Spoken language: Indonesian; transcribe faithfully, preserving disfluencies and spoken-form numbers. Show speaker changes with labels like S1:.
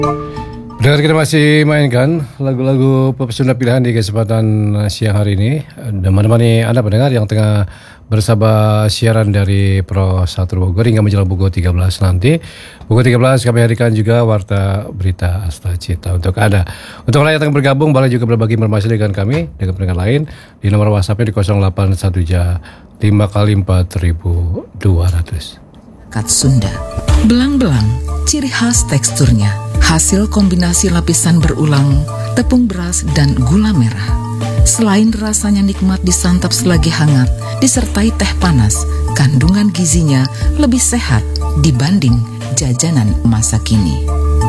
S1: Dengar kita masih mainkan lagu-lagu pop Sunda pilihan di kesempatan siang hari ini dan menemani Anda pendengar yang tengah bersama siaran dari Pro satu Bogor hingga menjelang pukul tiga belas nanti. Pukul tiga belas kami hadirkan juga Warta Berita Asta Cita untuk Anda. Untuk kalian yang bergabung boleh juga berbagi informasi dengan kami dengan pendengar lain di nomor WhatsApp-nya di nol delapan satu lima kali empat ribu dua ratus.
S2: Kat Sunda. Belang-belang, ciri khas teksturnya, hasil kombinasi lapisan berulang, tepung beras dan gula merah. Selain rasanya nikmat disantap selagi hangat, disertai teh panas, kandungan gizinya lebih sehat dibanding jajanan masa kini.